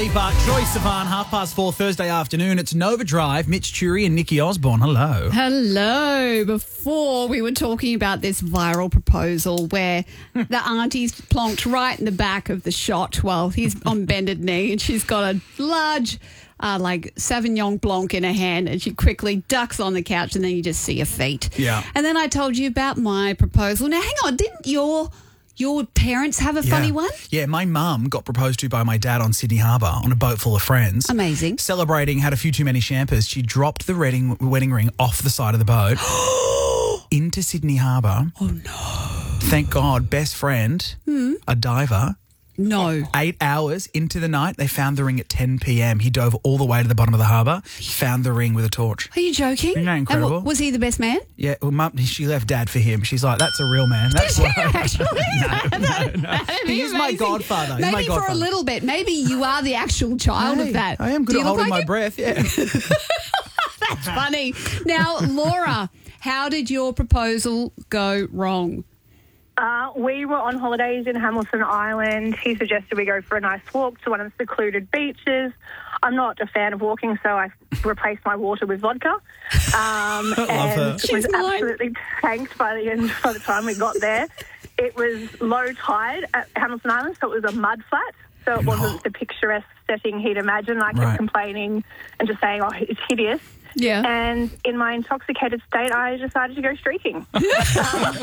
Lipa, Troy Sivan, 4:30 Thursday afternoon. It's Nova Drive, Mitch Churi and Nikki Osborne. Hello. Hello. Before we were talking about this viral proposal where the auntie's plonked right in the back of the shot while he's on bended knee and she's got a large Sauvignon Blanc in her hand and she quickly ducks on the couch and then you just see her feet. Yeah. And then I told you about my proposal. Now, hang on, didn't your parents have a funny one? Yeah, my mum got proposed to by my dad on Sydney Harbour on a boat full of friends. Amazing. Celebrating, had a few too many champers. She dropped the wedding ring off the side of the boat into Sydney Harbour. Oh, no. Thank God, best friend, a diver. No. 8 hours into the night, they found the ring at 10 p.m. He dove all the way to the bottom of the harbour, found the ring with a torch. Are you joking? Isn't that incredible? And was he the best man? Yeah, well, Mum, she left Dad for him. She's like, that's a real man. That's Did you actually? No. He's my godfather. He's Maybe my godfather. for a little bit. Maybe you are the actual child of that. I am good Do at you look holding like my it? breath, yeah. That's funny. Now, Laura, how did your proposal go wrong? We were on holidays in Hamilton Island. He suggested we go for a nice walk to one of the secluded beaches. I'm not a fan of walking, so I replaced my water with vodka. And her. it was absolutely tanked by the time we got there. It was low tide at Hamilton Island, so it was a mud flat. So it wasn't the picturesque setting he'd imagine. I kept complaining and just saying, oh, it's hideous. Yeah. And in my intoxicated state, I decided to go streaking. So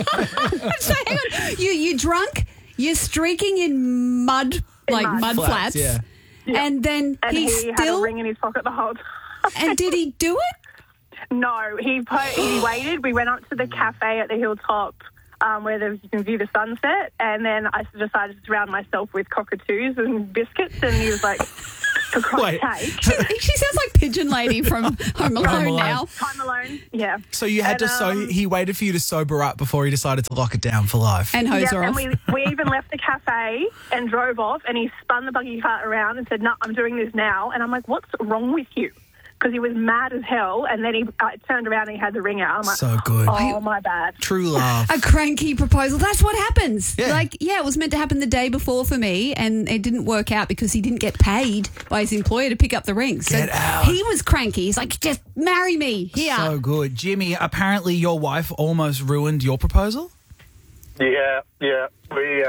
hang on. You drunk, you're streaking in mud, mud flats. Yeah. And then And he still... had a ring in his pocket the whole time. And did he do it? No, he waited. We went up to the cafe at the hilltop where you can view the sunset, and then I decided to surround myself with cockatoos and biscuits, and he was like, for Christ's sake. She sounds like Pigeon Lady from Home Alone now. Time alone, yeah. So you had he waited for you to sober up before he decided to lock it down for life. And hose her and off. we even left the cafe and drove off, and he spun the buggy cart around and said, no, I'm doing this now. And I'm like, what's wrong with you? Because he was mad as hell, and then I turned around and he had the ring out. I'm like, so good. oh, my bad. True love. A cranky proposal. That's what happens. Yeah. It was meant to happen the day before for me, and it didn't work out because he didn't get paid by his employer to pick up the ring. So Get out. he was cranky. He's like, just marry me here. So good. Jimmy, apparently your wife almost ruined your proposal? Yeah. We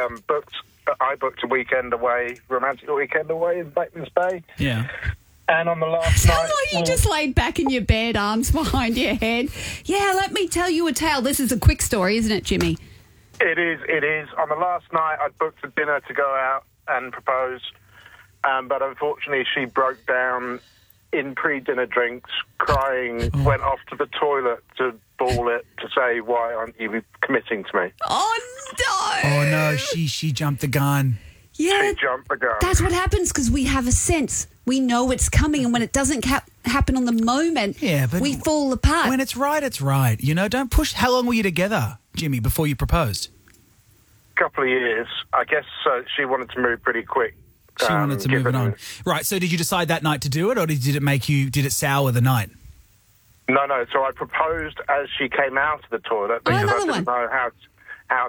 I booked a weekend away, romantic weekend away in Batemans Bay. Yeah. And on the last Sounds night... like you just laid back in your bed, arms behind your head. Yeah, let me tell you a tale. This is a quick story, isn't it, Jimmy? It is. On the last night, I'd booked a dinner to go out and propose, but unfortunately she broke down in pre-dinner drinks, crying, went off to the toilet to bawl it, to say, why aren't you committing to me? Oh, no. Oh, no, she jumped the gun. Yeah, She jumped the gun. that's what happens because we have a sense. We know it's coming, and when it doesn't happen on the moment, But we fall apart. When it's right, it's right. You know, don't push. How long were you together, Jimmy, before you proposed? Couple of years. I guess she wanted to move pretty quick. She wanted to move it on. Right, so did you decide that night to do it, or did it sour the night? No. So I proposed as she came out of the toilet because I another didn't know how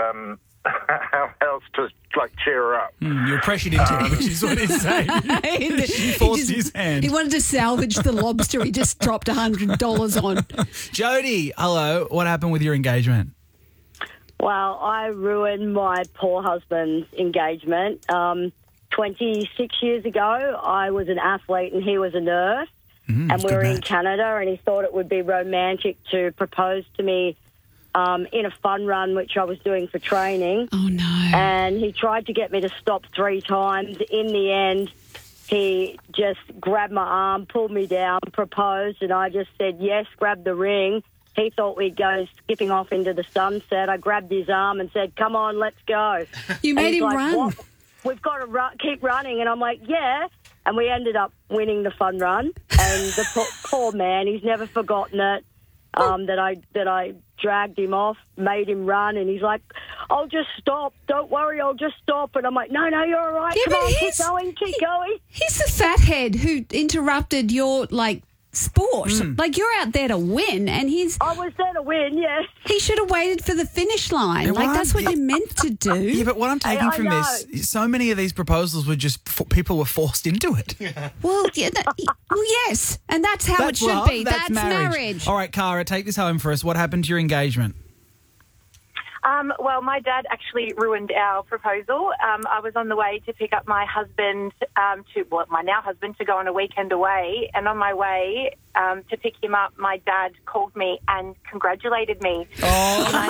else to cheer her up. You were pressured into it, which is what he's saying. She forced his hand. He wanted to salvage the lobster he just dropped $100 on. Jody, hello. What happened with your engagement? Well, I ruined my poor husband's engagement. 26 years ago, I was an athlete and he was a nurse. And we were in Canada, and he thought it would be romantic to propose to me in a fun run, which I was doing for training. Oh, no. And he tried to get me to stop 3 times. In the end, he just grabbed my arm, pulled me down, proposed, and I just said, yes, grab the ring. He thought we'd go skipping off into the sunset. I grabbed his arm and said, come on, let's go. You made him run. What? We've got to keep running. And I'm like, yeah. And we ended up winning the fun run. And the poor man, he's never forgotten it, that I dragged him off, made him run, and he's like, I'll just stop. Don't worry, I'll just stop. And I'm like, no, you're all right. Yeah, Come but on, keep going. He's the fathead who interrupted your, sport. Like, you're out there to win, and I was there to win, yes. he should have waited for the finish line. Yeah, Like, well, that's what you're meant to do. Yeah, but what I'm taking I from know. this, so many of these proposals were just people were forced into it. Well, yes, and that's how it should love, be. That's marriage. All right, Cara, take this home for us. What happened to your engagement? Well, my dad actually ruined our proposal. I was on the way to pick up my husband, my now husband, to go on a weekend away. And on my way to pick him up, my dad called me and congratulated me. Oh, And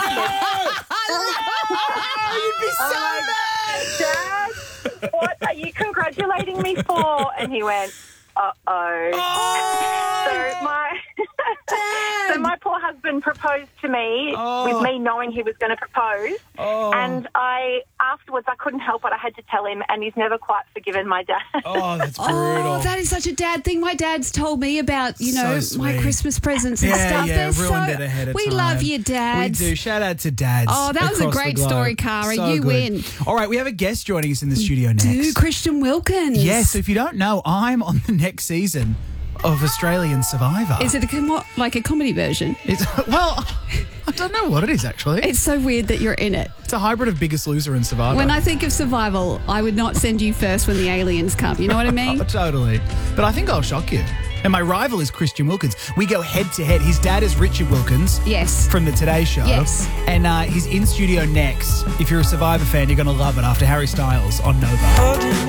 I said, Dad, what are you congratulating me for? And he went, So my poor husband proposed to me with me knowing he was going to propose. And afterwards I couldn't help it. I had to tell him, and he's never quite forgiven my dad. Oh, that's brutal. Oh, that is such a dad thing. My dad's told me about, So my sweet. Christmas presents and stuff. Yeah, They're ruined it ahead of we time. love you, dads. We do. Shout out to dads. Oh, that was a across the great globe. story, Cara. So You good. win. All right, we have a guest joining us in the studio next. Do Christian Wilkins. Yes, so if you don't know, I'm on the next season of Australian Survivor. Is it like a comedy version? It's, well, I don't know what it is, actually. It's so weird that you're in it. It's a hybrid of Biggest Loser and Survivor. When I think of survival, I would not send you first when the aliens come. You know what I mean? Oh, totally. But I think I'll shock you. And my rival is Christian Wilkins. We go head to head. His dad is Richard Wilkins. Yes. From the Today Show. Yes. And he's in studio next. If you're a Survivor fan, you're going to love it after Harry Styles on Nova.